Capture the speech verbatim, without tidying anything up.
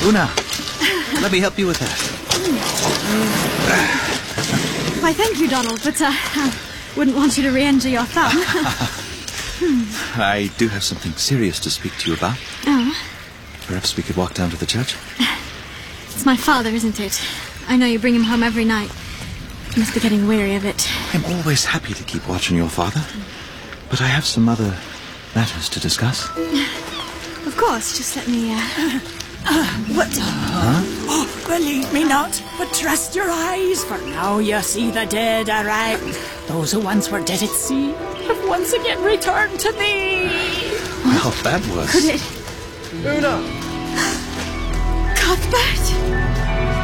Una, let me help you with that. Why, thank you, Donald, but uh, I wouldn't want you to re-injure your thumb. I do have something serious to speak to you about. Oh? Perhaps we could walk down to the church? It's my father, isn't it? I know you bring him home every night. You must be getting weary of it. I'm always happy to keep watching your father, but I have some other matters to discuss. Of course, just let me, uh... Uh, what? Huh? Oh, believe me not, but trust your eyes, for now you see the dead arrive. Those who once were dead at sea have once again returned to thee. Well, that was... Could it... Una! Cuthbert?